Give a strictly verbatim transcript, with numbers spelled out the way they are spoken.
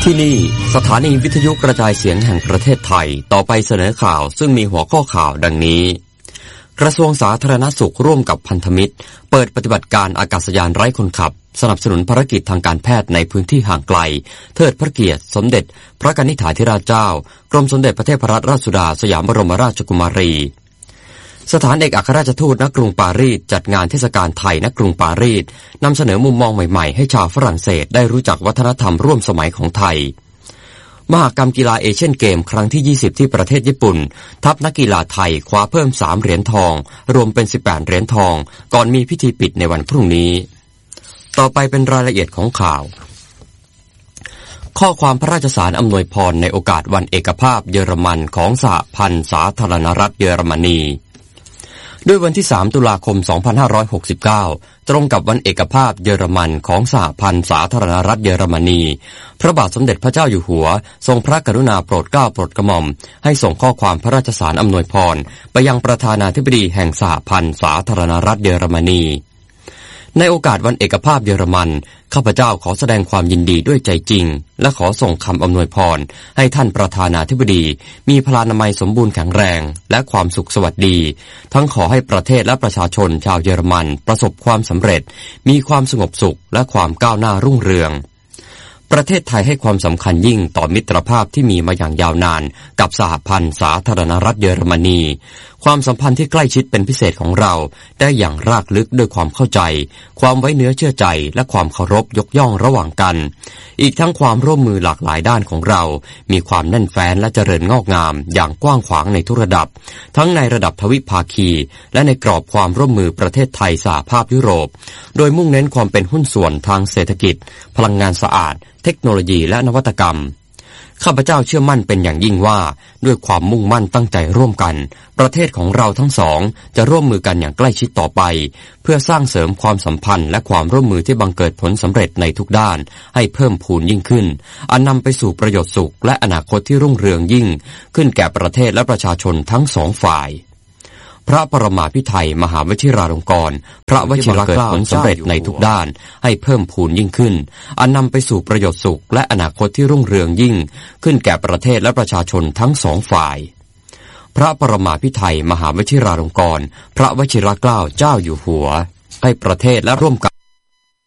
ที่นี่สถานีวิทยุกระจายเสียงแห่งประเทศไทยต่อไปเสนอข่าวซึ่งมีหัวข้อข่าวดังนี้กระทรวงสาธารณสุขร่วมกับพันธมิตรเปิดปฏิบัติการอากาศยานไร้คนขับสนับสนุนภารกิจทางการแพทย์ในพื้นที่ห่างไกลเทิดพระเกียรติสมเด็จพระกนิษฐาธิราชเจ้ากรมสมเด็จพระเทพรัตนราชสุดาสยามบรมราชกุมารีสถานเอกอัครราชทูตณกรุงปารีสจัดงานเทศกาลไทยณกรุงปารีสนำเสนอมุมมองใหม่ๆให้ชาวฝรั่งเศสได้รู้จักวัฒนธรรมร่วมสมัยของไทยมหกรรมกีฬาเอเชียนเกมครั้งที่ยี่สิบที่ประเทศญี่ปุ่นทัพนักกีฬาไทยคว้าเพิ่มสามเหรียญทองรวมเป็นสิบแปดเหรียญทองก่อนมีพิธีปิดในวันพรุ่งนี้ต่อไปเป็นรายละเอียดของข่าวข้อความพระราชสารอำนวยพรในโอกาสวันเอกภาพเยอรมันของสหพันธ์สาธารณรัฐเยอรมนีด้วยวันที่สามตุลาคมสองพันห้าร้อยหกสิบเก้าตรงกับวันเอกภาพเยอรมันของสหพันธ์สาธารณรัฐเยอรมนีพระบาทสมเด็จพระเจ้าอยู่หัวทรงพระกรุณาโปรดเกล้าโปรดกระหม่อมให้ส่งข้อความพระราชสารอำนวยพรไปยังประธานาธิบดีแห่งสหพันธ์สาธารณรัฐเยอรมนีในโอกาสวันเอกภาพเยอรมันข้าพเจ้าขอแสดงความยินดีด้วยใจจริงและขอส่งคำอำนวยพรให้ท่านประธานาธิบดีมีพลานามัยสมบูรณ์แข็งแรงและความสุขสวัสดีทั้งขอให้ประเทศและประชาชนชาวเยอรมันประสบความสำเร็จมีความสงบสุขและความก้าวหน้ารุ่งเรืองประเทศไทยให้ความสำคัญยิ่งต่อมิตรภาพที่มีมาอย่างยาวนานกับสหพันธ์สาธารณรัฐเยอรมนีความสัมพันธ์ที่ใกล้ชิดเป็นพิเศษของเราได้อย่างรากลึกด้วยความเข้าใจความไว้เนื้อเชื่อใจและความเคารพยกย่องระหว่างกันอีกทั้งความร่วมมือหลากหลายด้านของเรามีความแน่นแฟ้นและเจริญงอกงามอย่างกว้างขวางในทุกระดับทั้งในระดับทวิภาคีและในกรอบความร่วมมือประเทศไทยสหภาพยุโรปโดยมุ่งเน้นความเป็นหุ้นส่วนทางเศรษฐกิจพลังงานสะอาดเทคโนโลยีและนวัตกรรมข้าพเจ้าเชื่อมั่นเป็นอย่างยิ่งว่าด้วยความมุ่งมั่นตั้งใจร่วมกันประเทศของเราทั้งสองจะร่วมมือกันอย่างใกล้ชิดต่อไปเพื่อสร้างเสริมความสัมพันธ์และความร่วมมือที่บังเกิดผลสำเร็จในทุกด้านให้เพิ่มพูนยิ่งขึ้นอันนำไปสู่ประโยชน์สุขและอนาคตที่รุ่งเรืองยิ่งขึ้นแก่ประเทศและประชาชนทั้งสองฝ่ายพระปรมาภิไธยมหาวชิราลงกรณ์พระวชิรเกิดผลสำเร็จในทุกด้านให้เพิ่มพูนยิ่งขึ้นอันนำไปสู่ประโยชน์สุขและอนาคตที่รุ่งเรืองยิ่งขึ้นแก่ประเทศและประชาชนทั้งสองฝ่ายพระปรมาภิไธยมหาวชิราลงกรณ์พระวชิรเกล้าเจ้าอยู่หัวให้ประเทศและร่วมกัน